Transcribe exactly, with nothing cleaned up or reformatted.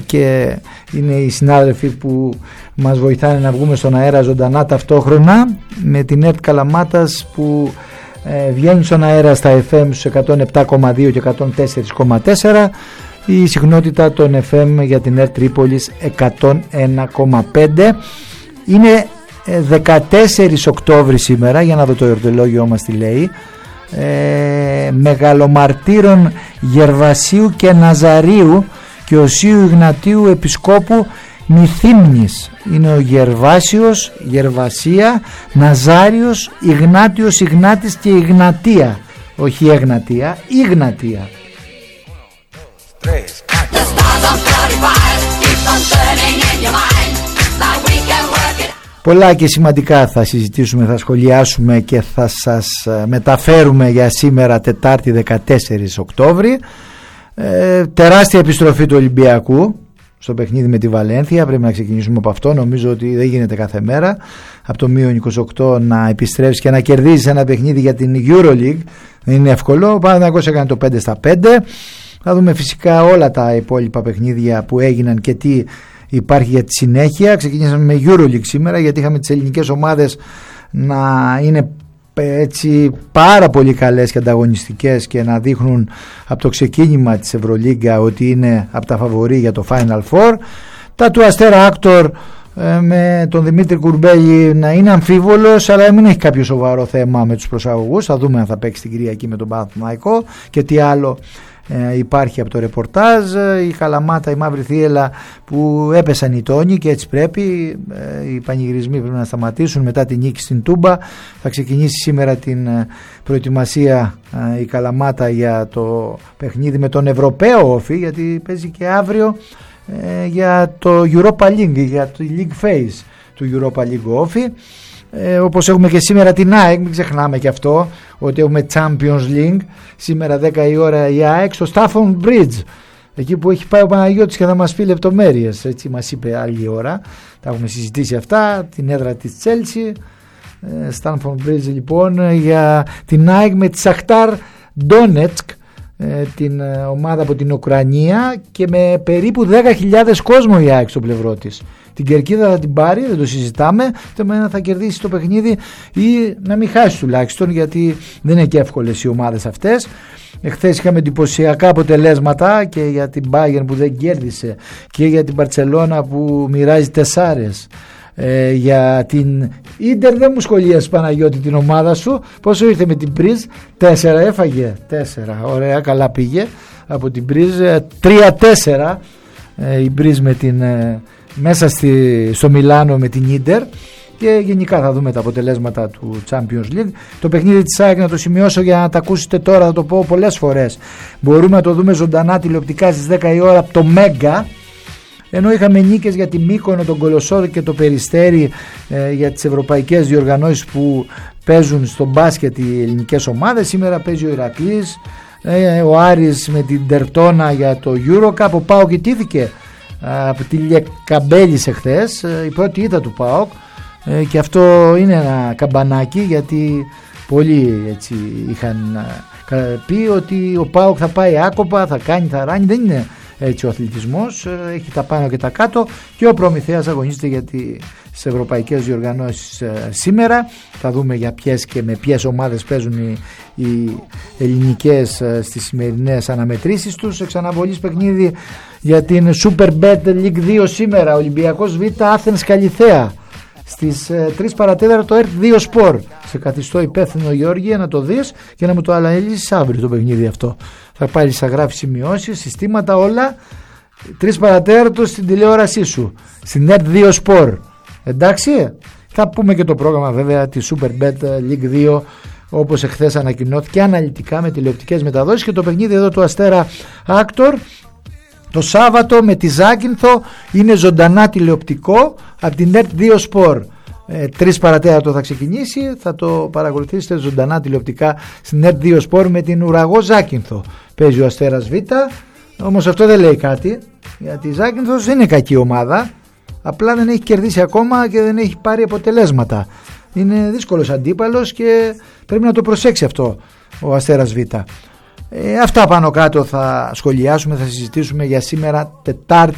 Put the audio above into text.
και είναι οι συνάδελφοι που μας βοηθάνε να βγούμε στον αέρα ζωντανά ταυτόχρονα με την ΕΡΤ Καλαμάτας που ε, βγαίνει στον αέρα στα εφ εμ στους εκατόν επτά κόμμα δύο και εκατόν τέσσερα κόμμα τέσσερα, η συχνότητα των εφ εμ για την ΕΡΤ Τρίπολης εκατόν ένα κόμμα πέντε. Είναι δεκατέσσερις Οκτώβρη σήμερα, για να δω το εορτολόγιο μας τι λέει, ε, μεγαλομαρτύρων Γερβασίου και Ναζαρίου και Οσίου Ιγνατίου Επισκόπου Μυθύμνης. Είναι ο Γερβάσιος, Γερβασία, Ναζάριος, Ιγνάτιος, Ιγνάτης και Ιγνατία, όχι Εγνατία, Ιγνατία. Πολλά και σημαντικά θα συζητήσουμε, θα σχολιάσουμε και θα σας μεταφέρουμε για σήμερα Τετάρτη δεκατέσσερις Οκτώβρη. Ε, τεράστια επιστροφή του Ολυμπιακού στο παιχνίδι με τη Βαλένθια. Πρέπει να ξεκινήσουμε από αυτό. Νομίζω ότι δεν γίνεται κάθε μέρα από το μείον είκοσι οκτώ να επιστρέψει και να κερδίζει ένα παιχνίδι για την EuroLeague. Δεν είναι εύκολο. Ο Παναθηναϊκός έκανε το πέντε στα πέντε. Θα δούμε φυσικά όλα τα υπόλοιπα παιχνίδια που έγιναν και τι υπάρχει για τη συνέχεια. Ξεκινήσαμε με EuroLeague σήμερα, γιατί είχαμε τις ελληνικές ομάδες να είναι έτσι πάρα πολύ καλές και ανταγωνιστικές και να δείχνουν από το ξεκίνημα της Ευρωλίγκα ότι είναι από τα φαβορί για το Final Four. Τα του Αστέρα Άκτορ με τον Δημήτρη Κουρμπέλη να είναι αμφίβολος, αλλά μην έχει κάποιο σοβαρό θέμα με τους προσαγωγούς. Θα δούμε αν θα παίξει την Κυριακή με τον Παναθηναϊκό και τι άλλο Ε, υπάρχει από το ρεπορτάζ. Η Καλαμάτα, η Μαύρη Θύελλα που έπεσαν οι τόνοι και έτσι πρέπει, ε, οι πανηγυρισμοί πρέπει να σταματήσουν μετά την νίκη στην Τούμπα. Θα ξεκινήσει σήμερα την ε, προετοιμασία ε, η Καλαμάτα για το παιχνίδι με τον Ευρωπαίο Όφη, γιατί παίζει και αύριο ε, για το Europa League, για το League Phase του Europa League Όφη. Ε, όπως έχουμε και σήμερα την ΑΕΚ, μην ξεχνάμε και αυτό ότι έχουμε Champions League σήμερα δέκα η ώρα η ΑΕΚ στο Stafford Bridge, εκεί που έχει πάει ο Παναγιώτης και θα μας πει λεπτομέρειες, έτσι μας είπε άλλη ώρα, τα έχουμε συζητήσει αυτά, την έδρα της Chelsea, ε, Stafford Bridge λοιπόν για την ΑΕΚ με τη Σαχτάρ Ντόνετσκ, ε, την ε, ομάδα από την Ουκρανία, και με περίπου δέκα χιλιάδες κόσμο η ΑΕΚ στο πλευρό της. Την κερκίδα θα την πάρει, δεν το συζητάμε. Θα κερδίσει το παιχνίδι ή να μην χάσει τουλάχιστον, γιατί δεν είναι και εύκολες οι ομάδες αυτές. Εχθές είχαμε εντυπωσιακά αποτελέσματα και για την Bayern που δεν κέρδισε και για την Μπαρτσελώνα που μοιράζει τεσσάρες. Ε, για την Ίντερ δεν μου σχολίασε, Παναγιώτη, την ομάδα σου. Πόσο ήρθε με την Πρίζ? Τέσσερα έφαγε. Τέσσερα. Ωραία, καλά πήγε από την Πρίζ. Τρία τέσσερα ε, η Πρίζ με την... Ε, μέσα στη, στο Μιλάνο με την Ίντερ, και γενικά θα δούμε τα αποτελέσματα του Champions League. Το παιχνίδι της ΑΕΚ, να το σημειώσω για να τα ακούσετε τώρα, θα το πω πολλές φορές, μπορούμε να το δούμε ζωντανά τηλεοπτικά στις δέκα η ώρα από το Μέγκα, ενώ είχαμε νίκες για τη Μύκονο, τον Κολοσσό και το Περιστέρι ε, για τις ευρωπαϊκές διοργανώσεις που παίζουν στο μπάσκετ οι ελληνικές ομάδες. Σήμερα παίζει ο Ηρακλής, ε, ο Άρης με την Τερτόνα για το EuroCup. Ο ΠΑΟΚ ιτήθηκε από τη Λεκαμπέλης εχθές, η πρώτη ήττα του ΠΑΟΚ, και αυτό είναι ένα καμπανάκι, γιατί πολλοί έτσι είχαν πει ότι ο ΠΑΟΚ θα πάει άκοπα, θα κάνει, θα ράνει. Δεν είναι έτσι ο αθλητισμός, έχει τα πάνω και τα κάτω, και ο Προμηθέας αγωνίζεται για τις ευρωπαϊκές διοργανώσεις σήμερα. Θα δούμε για ποιες και με ποιες ομάδες παίζουν οι, οι ελληνικές στις σημερινές αναμετρήσεις τους. Εξαναβολής παιχνίδι για την Superbet League δύο σήμερα, Ολυμπιακός Β Άθενς Καλιθέα στις ε, τρεις παρατέταρτο ΕΡΤ δύο Sport. Σε καθιστώ υπεύθυνο, Γιώργη, να το δεις και να μου το αναλύσεις αύριο το παιχνίδι αυτό. Θα πάρεις, θα γράφεις σημειώσεις, συστήματα, όλα τρεις παρατέταρτο στην τηλεόρασή σου, στην ΕΡΤ δύο Sport. Εντάξει, θα πούμε και το πρόγραμμα βέβαια τη Superbet League δύο, όπως εχθές ανακοινώθηκε αναλυτικά με τηλεοπτικές μεταδόσεις, και το παιχνίδι εδώ του Αστέρα Άκτορ το Σάββατο με τη Ζάκυνθο είναι ζωντανά τηλεοπτικό από την ΕΡΤ δύο Sport. Ε, τρεις παρατέταρτο θα ξεκινήσει, θα το παρακολουθήσετε ζωντανά τηλεοπτικά στην ΕΡΤ δύο Sport με την Ουραγό Ζάκυνθο. Παίζει ο Αστέρας Β, όμως αυτό δεν λέει κάτι, γιατί η Ζάκυνθος δεν είναι κακή ομάδα, απλά δεν έχει κερδίσει ακόμα και δεν έχει πάρει αποτελέσματα. Είναι δύσκολος αντίπαλος και πρέπει να το προσέξει αυτό ο Αστέρας Β. Ε, αυτά πάνω κάτω θα σχολιάσουμε, θα συζητήσουμε για σήμερα Τετάρτη